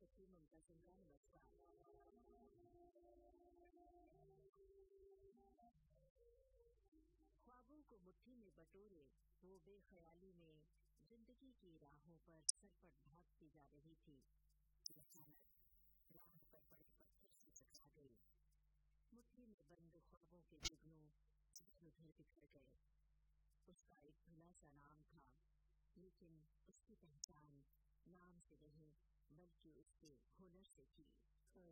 सखी ममता सिंह का नमस्कार। ख्वाबों को मुट्ठी में बटोरे वो बेख्याली में जिंदगी की राहों पर सरपट भागती जा रही थी। अचानक राह पर पड़े पत्थर से टकरा गई। मुट्ठी में बंद ख्वाबों के जुगनू इधर उधर बिखर गए। उसका एक भला सा नाम था, लेकिन उसकी पहचान नाम से नहीं बल्कि उसके हुनर से थी।